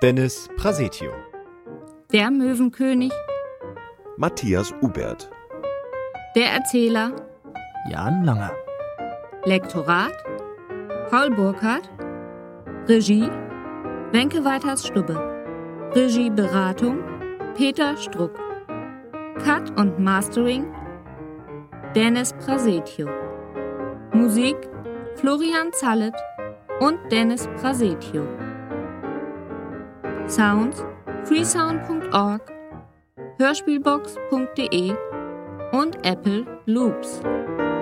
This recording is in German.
Dennis Prasetio. Der Möwenkönig. Matthias Ubert. Der Erzähler. Jan Langer. Lektorat. Paul Burkhardt. Regie. Wenke Weithers-Stubbe. Regieberatung. Peter Struck. Cut und Mastering. Dennis Prasetio. Musik. Florian Zallet und Dennis Prasetio. Sounds freesound.org, hörspielbox.de und Apple Loops.